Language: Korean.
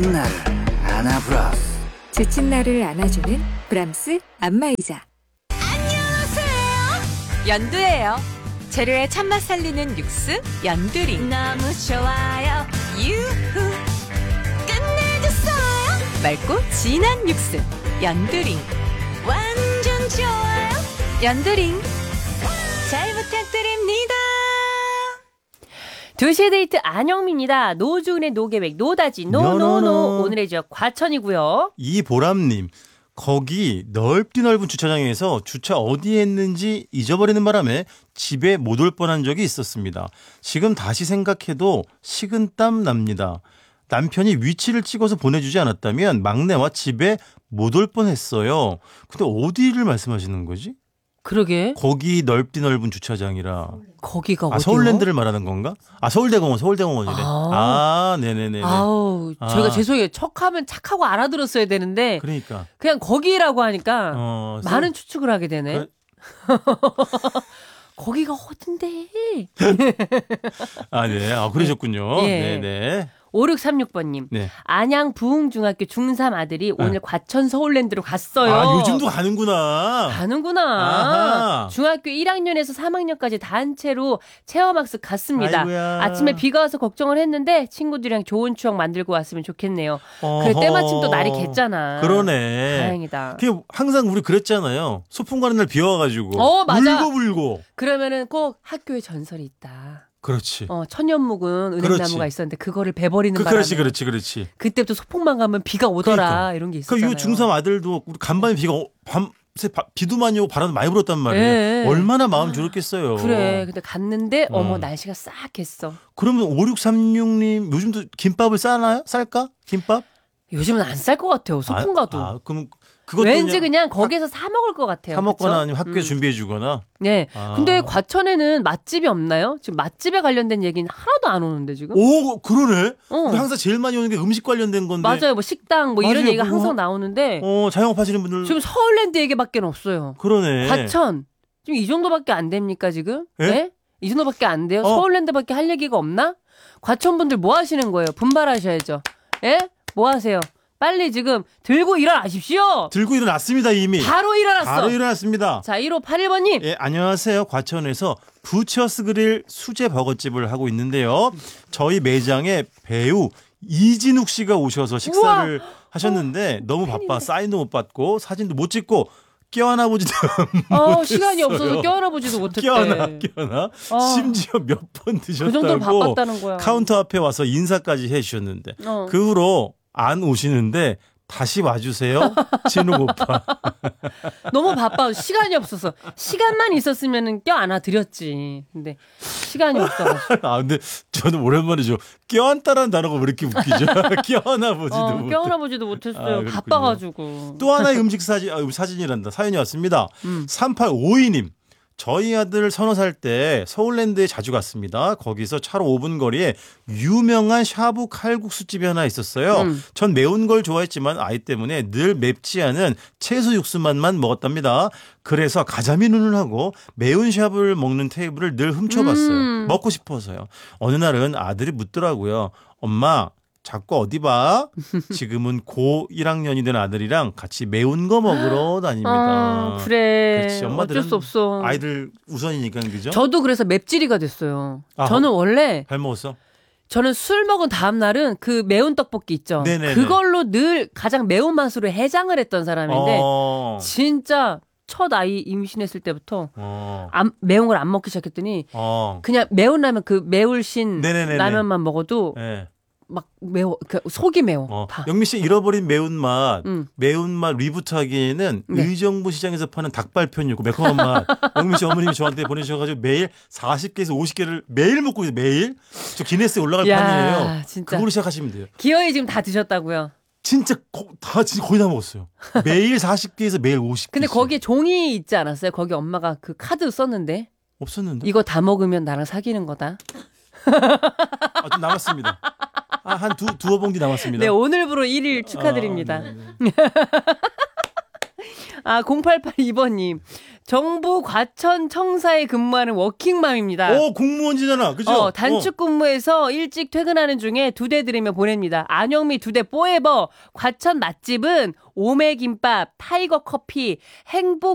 지친 나를 안아브라스. 지친 나를 안아주는 브람스 안마의자. 안녕하세요. 연두예요. 재료의 참맛 살리는 육수 연두링. 너무 좋아요. 유후. 끝내줬어요. 맑고 진한 육수 연두링. 완전 좋아요. 연두링. 잘 부탁드립니다. 2시의 데이트 안영미입니다. 노주은의 노계획 노다지 노노노. 오늘의 지역 과천이고요. 이보람님, 거기 넓은 주차장에서 주차 어디에 했는지 잊어버리는 바람에 집에 못 올 뻔한 적이 있었습니다. 지금 다시 생각해도 식은땀 납니다. 남편이 위치를 찍어서 보내주지 않았다면 막내와 집에 못 올 뻔했어요. 근데 어디를 말씀하시는 거지? 그러게. 거기 넓은 주차장이라. 거기가 어디요? 서울랜드를 말하는 건가? 서울대공원이래. 네네네. 아우, 저희가 죄송해요. 척하면 착하고 알아들었어야 되는데. 그러니까. 그냥 거기라고 하니까 많은 추측을 하게 되네. 거기가 어딘데? 네. 그러셨군요. 예. 네네. 5636번님. 네. 안양 부흥중학교 중3 아들이 오늘 과천 서울랜드로 갔어요. 요즘도 가는구나. 가는구나. 중학교 1학년에서 3학년까지 단체로 체험학습 갔습니다. 아이고야. 아침에 비가 와서 걱정을 했는데 친구들이랑 좋은 추억 만들고 왔으면 좋겠네요. 그래, 때마침 또 날이 겠잖아. 그러네. 다행이다. 항상 우리 그랬잖아요. 소풍 가는 날 비 와가지고. 맞아. 울고. 그러면은 꼭 학교에 전설이 있다. 그렇지. 천연묵은 은행나무가 있었는데 그거를 베버리는 바람에. 그렇지. 그때부터 소풍만 가면 비가 오더라. 그러니까. 이런 게 있었잖아요. 요 중3 아들도 우리 간밤에 밤새 비도 많이 오고 바람도 많이 불었단 말이에요. 예. 얼마나 마음 졸였겠어요. 그래. 근데 갔는데 날씨가 싹 했어. 그러면 5636님 요즘도 김밥을 싸나요? 쌀까? 김밥? 요즘은 안 쌀 것 같아요. 소풍 가도. 그럼 그것도 왠지 그냥 거기에서 사 먹을 것 같아요. 사 먹거나 그쵸? 아니면 학교에 준비해 주거나. 네. 근데 과천에는 맛집이 없나요? 지금 맛집에 관련된 얘기는 하나도 안 오는데 지금. 오, 그러네. 우리 항상 제일 많이 오는 게 음식 관련된 건데. 맞아요. 뭐 식당 뭐 이런 맞아요. 얘기가 항상 나오는데. 자영업하시는 분들. 지금 서울랜드 얘기밖에 없어요. 그러네. 과천. 지금 이 정도밖에 안 됩니까 지금? 예? 네? 이 정도밖에 안 돼요? 서울랜드밖에 할 얘기가 없나? 과천 분들 뭐 하시는 거예요? 분발하셔야죠. 예? 뭐 하세요? 빨리 지금 들고 일어나십시오. 들고 일어났습니다 이미. 바로 일어났어. 바로 일어났습니다. 자, 1581번님. 예, 안녕하세요. 과천에서 부처스 그릴 수제 버거집을 하고 있는데요. 저희 매장에 배우 이진욱 씨가 오셔서 식사를 하셨는데 너무 바빠 사인도 못 받고 사진도 못 찍고 껴안아보지도 못했어요. 시간이 없어서 껴안아보지도 못했대. 껴안아. 심지어 몇 번 드셨다고. 그 정도로 바빴다는 거야. 카운터 앞에 와서 인사까지 해주셨는데 그 후로 안 오시는데 다시 와주세요. 진욱 오빠. 너무 바빠. 시간이 없어서. 시간만 있었으면 껴안아 드렸지. 근데 시간이 없어가지고. 근데 저는 오랜만에 껴안다라는 단어가 왜 이렇게 웃기죠? 껴안아보지도 못했어요. 껴안아보지도 못했어요. 바빠가지고. 또 하나의 음식 사진이란다. 사연이 왔습니다. 3852님. 저희 아들 30살 때 서울랜드에 자주 갔습니다. 거기서 차로 5분 거리에 유명한 샤브 칼국수집이 하나 있었어요. 전 매운 걸 좋아했지만 아이 때문에 늘 맵지 않은 채소 육수 맛만 먹었답니다. 그래서 가자미 눈을 하고 매운 샤브를 먹는 테이블을 늘 훔쳐봤어요. 먹고 싶어서요. 어느 날은 아들이 묻더라고요. 엄마, 자꾸 어디 봐? 지금은 고 1학년이 된 아들이랑 같이 매운 거 먹으러 다닙니다. 그래. 그렇지, 엄마들은 어쩔 수 없어. 아이들 우선이니까, 그죠? 저도 그래서 맵찔이가 됐어요. 저는 원래 잘 먹었어? 저는 술 먹은 다음 날은 그 매운 떡볶이 있죠. 네네네. 그걸로 늘 가장 매운 맛으로 해장을 했던 사람인데 진짜 첫 아이 임신했을 때부터 매운 걸 안 먹기 시작했더니 그냥 매운 라면 그 매울신 네네네네. 라면만 먹어도 네. 막 매워. 속이 매워. 영미 씨 잃어버린 매운맛 리부트 하기에는 네. 의정부 시장에서 파는 닭발편이고 매콤한 맛. 영미 씨 어머님이 저한테 보내셔가지고 매일 40개에서 50개를 매일 먹고 있어요. 매일. 저 기네스에 올라갈 판이에요. 진짜. 그걸로 시작하시면 돼요. 기어이 지금 다 드셨다고요? 진짜 거의 다 먹었어요. 매일 40개에서 매일 50개. 근데 거기에 종이 있지 않았어요? 거기 엄마가 그 카드 썼는데. 없었는데. 이거 다 먹으면 나랑 사귀는 거다. 좀 남았습니다. 한 두어 봉지 남았습니다. 네, 오늘부로 1일 축하드립니다. 0882번님. 정부 과천 청사에 근무하는 워킹맘입니다. 공무원이잖아. 그죠? 단축 근무에서 일찍 퇴근하는 중에 2대 들으며 보냅니다. 안영미 2대 포에버. 과천 맛집은 오메김밥, 타이거 커피, 행복